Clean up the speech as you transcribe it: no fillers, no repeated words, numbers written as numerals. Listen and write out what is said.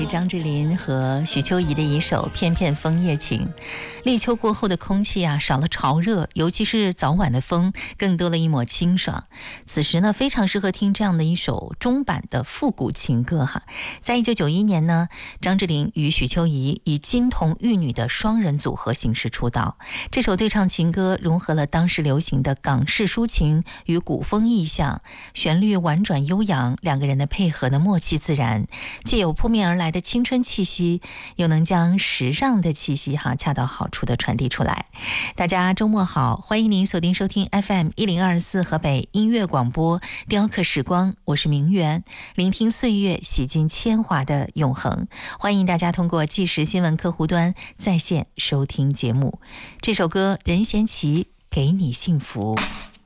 张智霖和许秋怡的一首《片片枫叶情》。立秋过后的空气啊，少了潮热，尤其是早晚的风，更多了一抹清爽。此时呢，非常适合听这样的一首中版的复古情歌哈。在1991年呢，张智霖与许秋怡以金童玉女的双人组合形式出道。这首对唱情歌融合了当时流行的港式抒情与古风意象，旋律婉转悠扬，两个人的配合呢默契自然，既有扑面而来的青春气息，又能将时尚的气息恰到好处的传递出来。大家周末好，欢迎您锁定收听 FM1024 河北音乐广播雕刻时光，我是明媛，聆听岁月洗尽铅华的永恒。欢迎大家通过即时新闻客户端在线收听节目。这首歌任贤齐给你幸福。